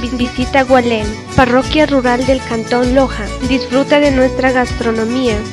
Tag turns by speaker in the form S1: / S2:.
S1: visita Gualén, parroquia rural del Cantón Loja. Disfruta de nuestra gastronomía